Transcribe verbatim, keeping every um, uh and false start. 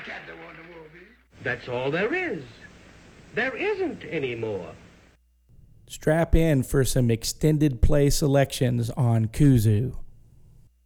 cat that want the wolf, eh? That's all there is. There isn't any more. Strap in for some extended play selections on Kuzu.